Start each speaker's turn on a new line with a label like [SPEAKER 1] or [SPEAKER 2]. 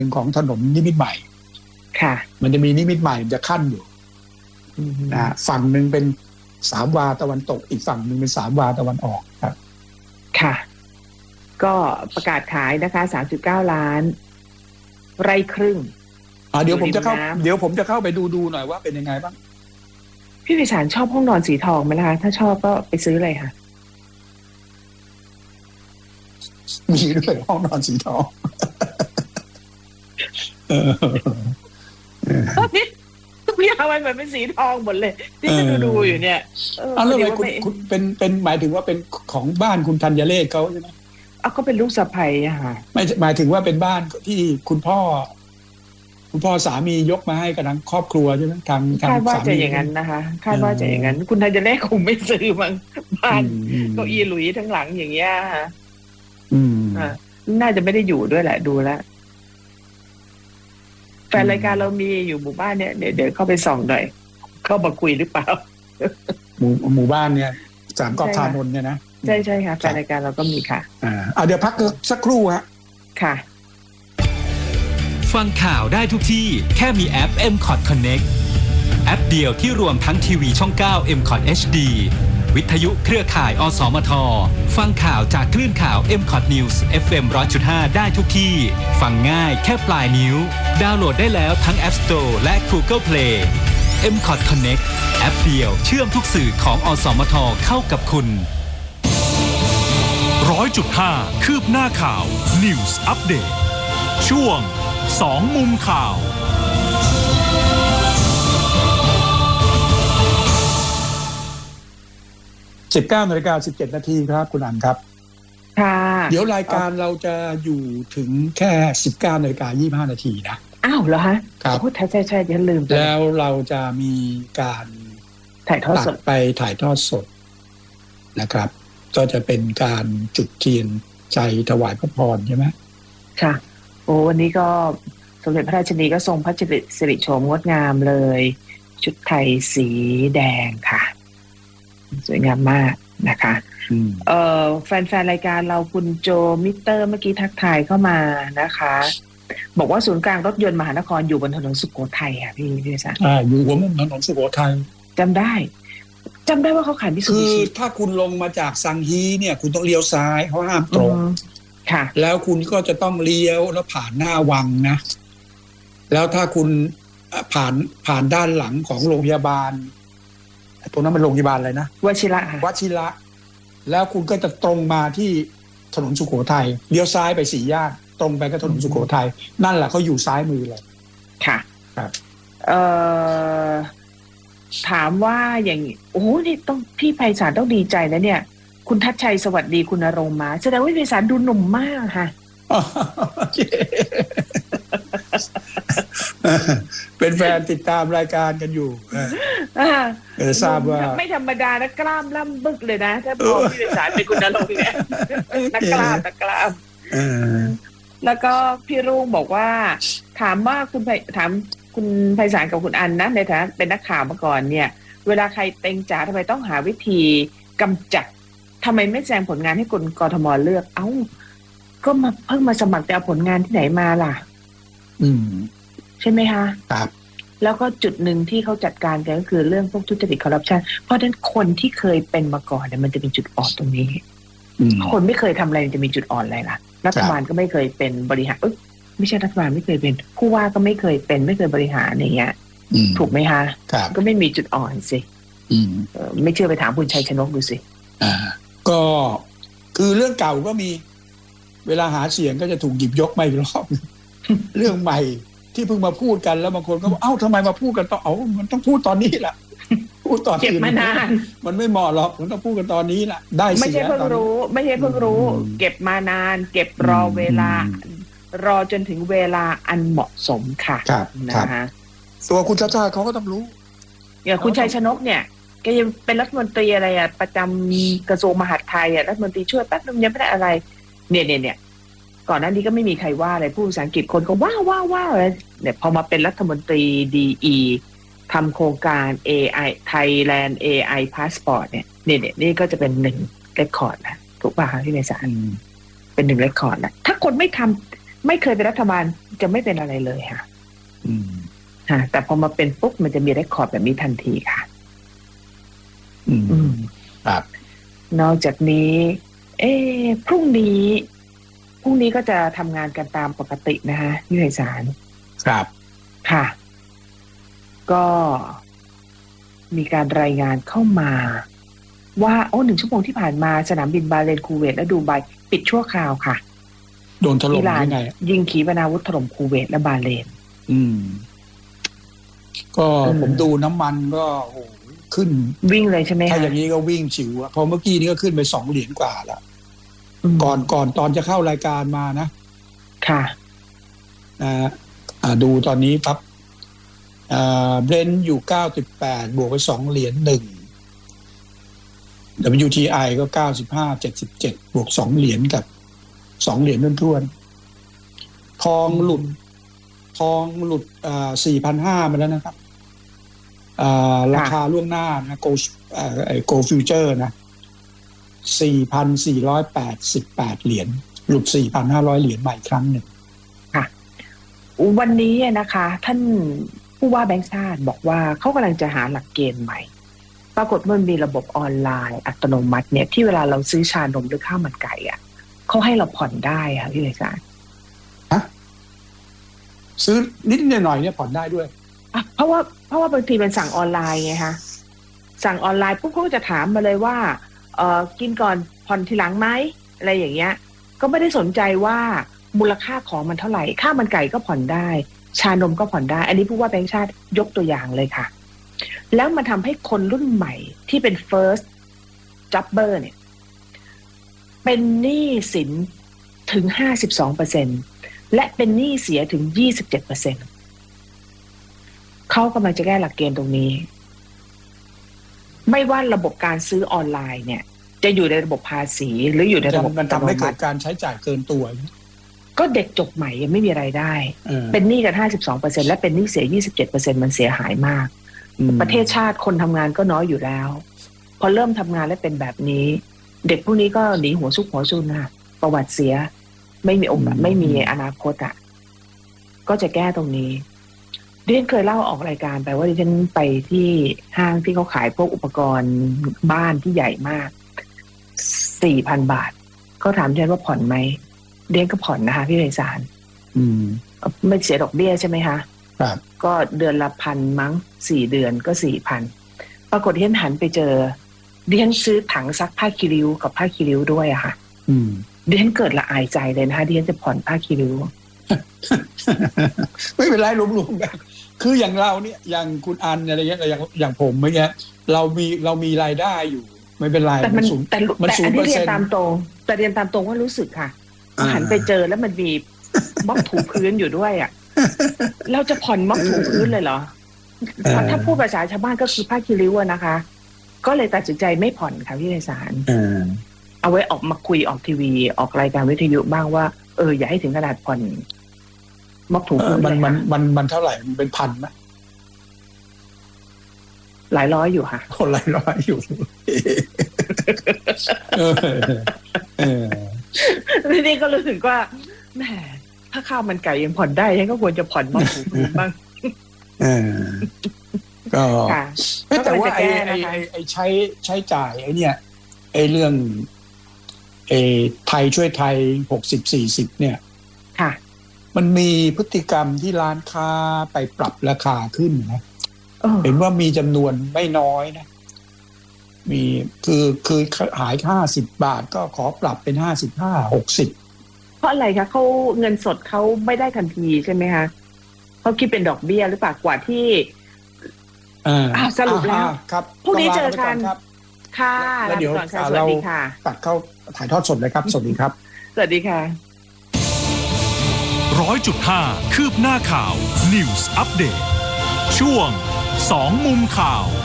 [SPEAKER 1] ของถนนนิมิตรใหม่
[SPEAKER 2] ค่ะ
[SPEAKER 1] มันจะมีนิมิตรใหม่จะขั้นอยู่นะฝั่งหนึ่งเป็น3 วาตะวันตกอีกฝั่งหนึ่งเป็น3 วาตะวันออกครับ
[SPEAKER 2] ค่ะก็ประกาศขายนะคะ3.9 ล้านไร่ครึ่ง
[SPEAKER 1] เดี๋ยวผมจะเข้าไปดูหน่อยว่าเป็นยังไงบ้าง
[SPEAKER 2] พี่วิสารชอบห้องนอนสีทองไหมล่ะคะถ้าชอบก็ไปซื้อเลยค่ะ
[SPEAKER 1] มีด้วยห้องนอนสีทอง
[SPEAKER 2] ทุกอย่างมันเหมือนเป็นสีทองหมดเลยที่จะดูอยู่เนี่ย
[SPEAKER 1] แล้วทำไมคุณเป็นหมายถึงว่าเป็นของบ้านคุณธัญเรศเขาใช่ไหม
[SPEAKER 2] ก็เป็นลูกสะใภ้อะค่ะ
[SPEAKER 1] ไม่หมายถึงว่าเป็นบ้านที่คุณพ่อสามียกมาให้กับทั้งครอบครัวใช่ไหมทาง
[SPEAKER 2] คาดว่าจะอย่างนั้นนะคะคาดว่าจะอย่างนั้นคุณธัญเรศคงไม่ซื้อมั้งบ้านเก้าอี้หลุยทั้งหลังอย่างเงี้ยค่ะน่าจะไม่ได้อยู่ด้วยแหละดูแล้วแฟนรายการเรามีอยู่หมู่บ้านเนี่ยเดี๋ยวเข้าไปส่องหน่อยเข้ามาคุยหรือเปล่า
[SPEAKER 1] หมู่บ้านเนี่ย3 กอกธานนท์เนี่ยนะ
[SPEAKER 2] ใช่ค่ะแฟนรายการเราก็มีค่ะ
[SPEAKER 1] เดี๋ยวพักสักครู่ฮะ
[SPEAKER 2] ค่ะ
[SPEAKER 3] ฟังข่าวได้ทุกที่แค่มีแอป MCOT Connect แอปเดียวที่รวมทั้งทีวีช่อง 9 MCOT HD วิทยุเครือข่ายอสมทฟังข่าวจากคลื่นข่าว MCOT News FM 100.5 ได้ทุกที่ฟังง่ายแค่ปลายนิ้วดาวน์โหลดได้แล้วทั้ง App Store และ Google Play MCOT Connect แอปเดียวเชื่อมทุกสื่อของอสมทเข้ากับคุณ
[SPEAKER 4] 100.5 คืบหน้าข่าว News Update ช่วง2 มุมข่าว
[SPEAKER 1] 19:17 นาทีครับคุณอันครับ
[SPEAKER 2] ค่ะ
[SPEAKER 1] เดี๋ยวรายการเราจะอยู่ถึงแค่ 19:25 นาทีนะ
[SPEAKER 2] เหรอฮะ
[SPEAKER 1] ครับ
[SPEAKER 2] ใช่ฉันลืมไป
[SPEAKER 1] แล้วเราจะมีการ
[SPEAKER 2] ถ่ายทอดสด
[SPEAKER 1] ไปถ่ายทอดสดนะครับก็จะเป็นการจุดเทียนใจถวายพระพรใช่ไหม
[SPEAKER 2] ค่ะวันนี้ก็สมเด็จพระราชินีก็ทรงพระสิริโฉมงดงามเลยชุดไทยสีแดงค่ะสวยงามมากนะคะแฟนๆรายการเราคุณโจมิเตอร์เมื่อกี้ทักทายเข้ามานะคะบอกว่าศูนย์กลางรถยนต์มหานครอยู่บนถนนสุโขทัยค่ะพี่วิสาร
[SPEAKER 1] อยู่หัวมุมถนนสุโขทัย
[SPEAKER 2] จำได้ว่าเขาขายมิตซูบิชิ
[SPEAKER 1] คือถ้าคุณลงมาจากซังฮีเนี่ยคุณต้องเลี้ยวซ้ายเขาห้ามตรง
[SPEAKER 2] ค่ะ
[SPEAKER 1] แล้วคุณก็จะต้องเลี้ยวแล้วผ่านหน้าวังนะแล้วถ้าคุณผ่านด้านหลังของโรงพยาบาลตรงนั้นมันโรงพยาบาลอะไรนะ
[SPEAKER 2] วชิระ
[SPEAKER 1] แล้วคุณก็จะตรงมาที่ถนนสุโขทัยเลี้ยวซ้ายไป4 แยกตรงไปก็ถนนสุโขทัยนั่นแหละเขาอยู่ซ้ายมือเลย
[SPEAKER 2] ค่ะ
[SPEAKER 1] ครับ
[SPEAKER 2] ถามว่าอย่างนี่ต้องพี่ไพศาลต้องดีใจนะเนี่ยคุณทัชชัยสวัสดีคุณณรงค์มาแสดงว่าไพศาลดูหนุ่มมากค่ะ
[SPEAKER 1] เป็นแฟนติดตามรายการกันอยู่ทราบว่า
[SPEAKER 2] ไม่ธรรมดานะกล้ามล่ำบึกเลยนะถ้าพอพี่ไพศาลเป็นคุณณรงค์เนี่ยนักกล้ามแล้วก็พี่รุ่งบอกว่าถามว่าคุณไพศาลกับคุณอันนะในฐานะเป็นนักข่าวมาก่อนเนี่ยเวลาใครเต็งจ๋าทำไมต้องหาวิธีกำจัดทำไมไม่แสดงผลงานให้คนกทมเลือกก็มาเพิ่งมาสมัครแต่เอาผลงานที่ไหนมาล่ะใช่ไหมคะ
[SPEAKER 1] ครับ
[SPEAKER 2] แล้วก็จุดหนึ่งที่เขาจัดการกันก็คือเรื่องพวกทุจริตคอร์รัปชันเพราะฉะนั้นคนที่เคยเป็นมาก่อนเนี่ยมันจะมีจุดอ่อนตรงนี้คนไม่เคยทำอะไรจะมีจุดอ่อนอะไรล่ะรัฐบาลก็ไม่เคยเป็นบริหารไม่ใช่รัฐบาลไม่เคยเป็นผู้ว่าก็ไม่เคยเป็นไม่เคยบริหารอย่างเงี้ยถูกไหมคะก็ไม่มีจุดอ่อนสิไม่เชื่อไปถามคุณชัยชนกดูสิ
[SPEAKER 1] ก็คือเรื่องเก่าก็มีเวลาหาเสียงก็จะถูกหยิบยกมาอีกรอบเรื่องใหม่ที่เพิ่งมาพูดกันแล้วบางคนก็ทำไมมาพูดกันตอนมันต้องพูดตอนนี้แหละพูดตอน
[SPEAKER 2] เก็บมานาน
[SPEAKER 1] มันไม่เหมาะหรอกมันต้องพูดกันตอนนี้แหละได้
[SPEAKER 2] ไม่ใช่เพิ่งรู้เก็บมานานเก็บรอเวลารอจนถึงเวลาอันเหมาะสมค่ะนะคะ
[SPEAKER 1] ตัวคุณชาติชาติเขาก็ต้องรู้
[SPEAKER 2] อย่างคุณชัยชนกเนี่ยแกยังเป็นรัฐมนตรีอะไรประจำกระทรวงมหาดไทยรัฐมนตรีช่วยแป๊บนึงยังไม่ได้อะไรเนี่ยก่อนหน้านี้ก็ไม่มีใครว่าอะไรผู้ภาษาอังกฤษคนก็ว้าวเนี่ยพอมาเป็นรัฐมนตรี DE ทำโครงการ AI Thailand AI Passport เนี่ยนี่ก็จะเป็น1 เรคคอร์ดนะถูกป่ะคะพี่เมษาเป็น1 เรคคอร์ดนะถ้าคนไม่ทไม่เคยเป็นรัฐบาลจะไม่เป็นอะไรเลยค่ะแต่พอมาเป็นปุ๊บมันจะมีเรคคอร์ดแบบนี้ทันทีค่ะ
[SPEAKER 1] ครับ
[SPEAKER 2] นอกจากนี้พรุ่งนี้ก็จะทำงานกันตามปกตินะคะพี่ไพศาล
[SPEAKER 1] ครับ
[SPEAKER 2] ค่ะก็มีการรายงานเข้ามาว่า1 ชั่วโมงที่ผ่านมาสนามบินบาห์เรนคูเวตและดูไบปิดชั่วคราวค่ะ
[SPEAKER 1] โดนถล่มยังไง
[SPEAKER 2] ยิงขีปนาวุธถล่มคูเวตและบาห์เรน
[SPEAKER 1] ก็ผมดูน้ำมันก็โอ้ขึ้น
[SPEAKER 2] วิ่งเลยใช่ไหม
[SPEAKER 1] ถ้าอย่างนี้ก็วิ่งฉิวพอเมื่อกี้นี้ก็ขึ้นไป$2กว่าแล้วก่อนตอนจะเข้ารายการมานะ
[SPEAKER 2] ค่ะ
[SPEAKER 1] ดูตอนนี้ปั๊บเบรนท์อยู่98บวกไป$2 WTI ก็95.77บวก$2กับ$2ท้วนทองหลุด4,500 มาแล้วนะครับราคาล่วงหน้านะโกลฟิวเจอร์นะ$4,488หลุด$4,500มาอีกครั้งหนึ่ง
[SPEAKER 2] ค่ะวันนี้นะคะท่านผู้ว่าแบงก์ชาติบอกว่าเขากำลังจะหาหลักเกณฑ์ใหม่ปรากฏมันมีระบบออนไลน์อัตโนมัติเนี่ยที่เวลาเราซื้อชานมหรือข้าวมันไก่เขาให้เราผ่อนได้ค่ะพี่เลยค่ะ
[SPEAKER 1] ซื้อนิดหน่อยเนี่ยผ่อนได้ด้วย
[SPEAKER 2] เพราะว่าบางทีมันสั่งออนไลน์ไงคะสั่งออนไลน์ปุ๊บเขาก็จะถามมาเลยว่ากินก่อนผ่อนทีหลังไหมอะไรอย่างเงี้ยก็ไม่ได้สนใจว่ามูลค่าของมันเท่าไหร่ข้าวมันไก่ก็ผ่อนได้ชานมก็ผ่อนได้อันนี้ผู้ว่าแบงก์ชาติยกตัวอย่างเลยค่ะแล้วมันทำให้คนรุ่นใหม่ที่เป็น first jobber เนี่ยเป็นหนี้สินถึง 52% และเป็นหนี้เสียถึง 27%เขากำลังจะแก้หลักเกณฑ์ตรงนี้ไม่ว่าระบบการซื้อออนไลน์เนี่ยจะอยู่ในระบบภาษีหรืออยู่ในระบบ
[SPEAKER 1] มันทำให้เกิดการใช้จ่ายเกินตัว
[SPEAKER 2] ก็เด็กจบใหม่ยังไม่มีรายได้เป็นหนี้กัน 52% และเป็นหนี้เสีย 27% มันเสียหายมากประเทศชาติคนทำงานก็น้อยอยู่แล้วพอเริ่มทำงานแล้วเป็นแบบนี้เด็กพวกนี้ก็หนีหัวซุกหัวซุนนะประวัติเสียไม่มีไม่มีอนาคตก็จะแก้ตรงนี้ดิฉันเคยเล่าออกรายการไปว่าดิฉันไปที่ห้างที่เขาขายพวกอุปกรณ์บ้านที่ใหญ่มาก 4,000 บาทเขาถามดิฉันว่าผ่อนไหมดิฉันก็ผ่อนนะคะพี่ไพศาลไม่เสียดอกเบี้ยใช่ไหมคะ
[SPEAKER 1] ครับ
[SPEAKER 2] ก็เดือนละ1,000มั้ง4 เดือนก็ 4,000 ปรากฏดิฉันหันไปเจอดิฉันซื้อถังซักผ้าคีริ้วกับผ้าคีริ้วด้วยอะค่ะดิฉันเกิดละอายใจเลยนะคะดิฉันจะผ่อนผ้าคีริ้ว
[SPEAKER 1] ไม่เป็นไรรวมๆแบบคืออย่างเราเนี่ยอย่างคุณอันอะไรเงี้ยอย่างผมเมื่อกี้เรามีรายได้อยู่ไม่เป็นไร
[SPEAKER 2] แต่อันนี้เรียนตามตรงแต่เรียนตามตรงว่ารู้สึกค่ะหันไปเจอแล้วมันมีม็อบถูพื้นอยู่ด้วยเราจะผ่อนม็อบถูพื้นเลยเหรอถ้าพูดภาษาชาวบ้านก็คือผ้าคีริ้วนะคะก็เลยตัดสินใจไม่ผ่อนค่ะพี่ไพศาลเอาไว้ออกมาคุยออกทีวีออกรายการวิทยุบ้างว่าอย่าให้ถึงขนาดผ่อนม็อบถูพื้น
[SPEAKER 1] มันเท่าไหร่มันเป็นพันไหม
[SPEAKER 2] หลายร้อยอยู่ค่ะ
[SPEAKER 1] คนหลายร้อยอยู่
[SPEAKER 2] นี่ก็รู้สึกว่าแหมถ้าข้าวมันไก่ยังผ่อนได้ฉันก็ควรจะผ่อนม็อบถูพื้นบ้าง
[SPEAKER 1] ก็แต่ว่าไอ้ใช้จ่ายไอ้เนี่ยไอ้เรื่องไทยช่วยไทย60-40เนี่ย
[SPEAKER 2] ค่ะ
[SPEAKER 1] มันมีพฤติกรรมที่ร้านค้าไปปรับราคาขึ้นนะเห็นว่ามีจำนวนไม่น้อยนะมีคือหาย50 บาทก็ขอปรับเป็น55-60
[SPEAKER 2] เพราะอะไรคะเขาเงินสดเขาไม่ได้ทันทีใช่ไหมคะเขาคิดเป็นดอกเบี้ยหรือเปล่ากว่าที่สรุปแล้ว
[SPEAKER 1] ครับ
[SPEAKER 2] พรุ่งนี้เจอกันค่ะ
[SPEAKER 1] แล้วเดี๋ยวเราตัดเข้าถ่ายทอดสดเลยครับสวัสดีครับ
[SPEAKER 2] สวัสดีค่ะ
[SPEAKER 4] 100.5 คืบหน้าข่าว News Update ช่วง2 มุมข่าว